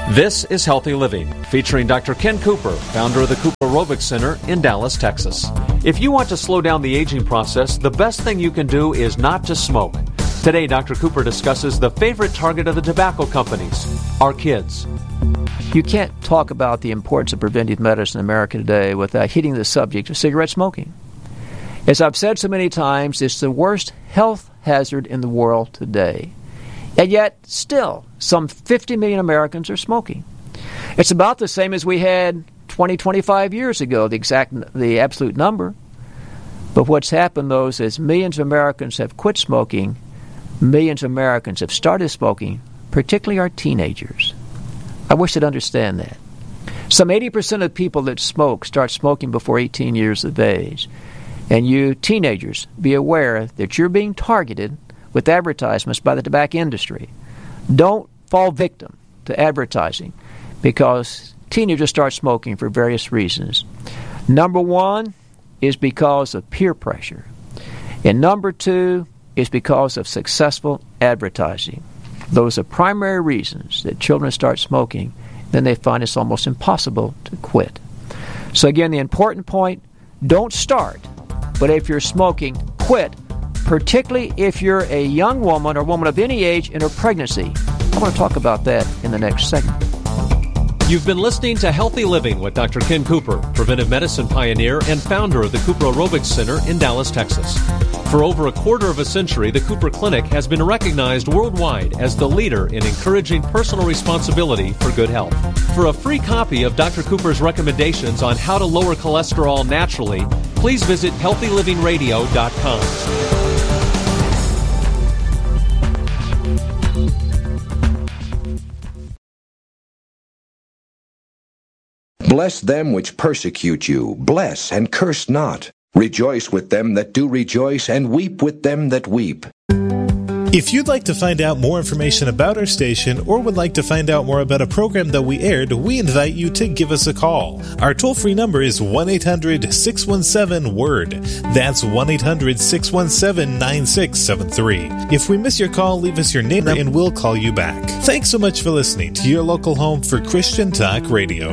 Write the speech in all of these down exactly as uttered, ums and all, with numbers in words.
This is Healthy Living, featuring Doctor Ken Cooper, founder of the Cooper Aerobics Center in Dallas, Texas. If you want to slow down the aging process, the best thing you can do is not to smoke. Today, Doctor Cooper discusses the favorite target of the tobacco companies, our kids. You can't talk about the importance of preventive medicine in America today without hitting the subject of cigarette smoking. As I've said so many times, it's the worst health hazard in the world today. And yet, still, some fifty million Americans are smoking. It's about the same as we had twenty, twenty-five years ago, the exact, the absolute number. But what's happened, though, is as millions of Americans have quit smoking, millions of Americans have started smoking, particularly our teenagers. I wish they'd understand that. Some eighty percent of people that smoke start smoking before eighteen years of age. And you teenagers, be aware that you're being targeted with advertisements by the tobacco industry. Don't fall victim to advertising because teenagers start smoking for various reasons. Number one is because of peer pressure. And number two is because of successful advertising. Those are primary reasons that children start smoking. Then they find it's almost impossible to quit. So again, the important point, don't start. But if you're smoking, quit. Particularly if you're a young woman or woman of any age in her pregnancy. I want to talk about that in the next segment. You've been listening to Healthy Living with Doctor Ken Cooper, preventive medicine pioneer and founder of the Cooper Aerobics Center in Dallas, Texas. For over a quarter of a century, the Cooper Clinic has been recognized worldwide as the leader in encouraging personal responsibility for good health. For a free copy of Doctor Cooper's recommendations on how to lower cholesterol naturally, please visit healthy living radio dot com. Bless them which persecute you. Bless and curse not. Rejoice with them that do rejoice, and weep with them that weep. If you'd like to find out more information about our station or would like to find out more about a program that we aired, we invite you to give us a call. Our toll-free number is one eight hundred six one seven word. That's one eight hundred six one seven nine six seven three. If we miss your call, leave us your name and we'll call you back. Thanks so much for listening to your local home for Christian Talk Radio.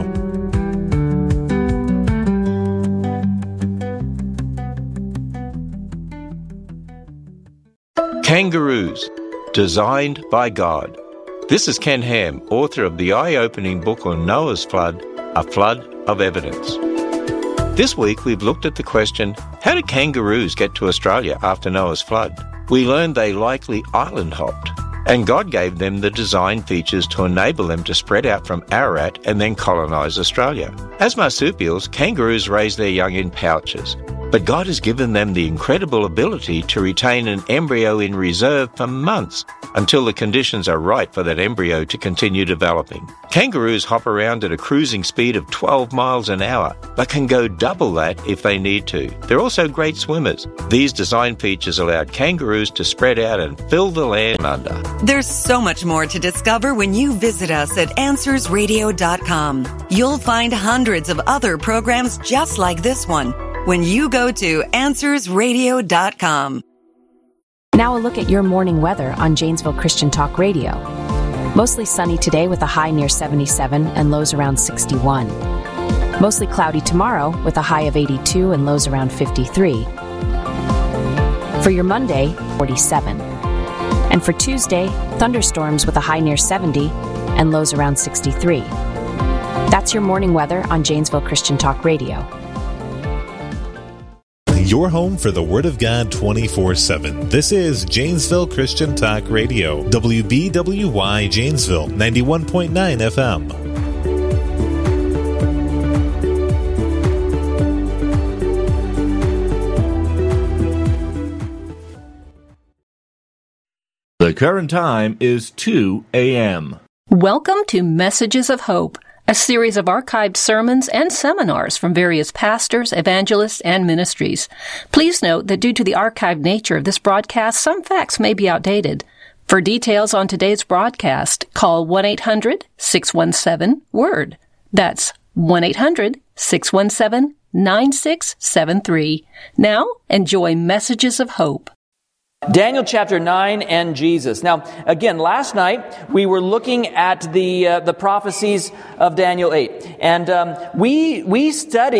Kangaroos, designed by God. This is Ken Ham, author of the eye-opening book on Noah's flood, A Flood of Evidence. This week we've looked at the question, how did kangaroos get to Australia after Noah's flood? We learned they likely island hopped, and God gave them the design features to enable them to spread out from Ararat and then colonise Australia. As marsupials, kangaroos raise their young in pouches. But God has given them the incredible ability to retain an embryo in reserve for months until the conditions are right for that embryo to continue developing. Kangaroos hop around at a cruising speed of twelve miles an hour, but can go double that if they need to. They're also great swimmers. These design features allowed kangaroos to spread out and fill the land under. There's so much more to discover when you visit us at answers radio dot com. You'll find hundreds of other programs just like this one when you go to answers radio dot com. Now a look at your morning weather on Janesville Christian Talk Radio. Mostly sunny today with a high near seventy-seven and lows around sixty-one. Mostly cloudy tomorrow with a high of eighty-two and lows around fifty-three. For your Monday, forty-seven. And for Tuesday, thunderstorms with a high near seventy and lows around sixty-three. That's your morning weather on Janesville Christian Talk Radio. Your home for the Word of God twenty-four seven. This is Janesville Christian Talk Radio, W B W Y Janesville, ninety-one point nine F M. The current time is two a.m. Welcome to Messages of Hope, a series of archived sermons and seminars from various pastors, evangelists, and ministries. Please note that due to the archived nature of this broadcast, some facts may be outdated. For details on today's broadcast, call one eight hundred six one seven word. That's one eight hundred six one seven nine six seven three. Now, enjoy Messages of Hope. Daniel chapter nine and Jesus. Now, again, last night we were looking at the uh, the prophecies of Daniel eight, and um, we we studied